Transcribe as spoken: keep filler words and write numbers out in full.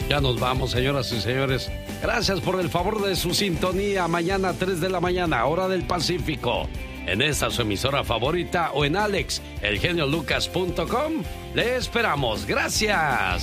Ya nos vamos, señoras y señores. Gracias por el favor de su sintonía. Mañana, tres de la mañana, hora del Pacífico. En esta su emisora favorita o en alex el genio lucas punto com. Le esperamos. Gracias.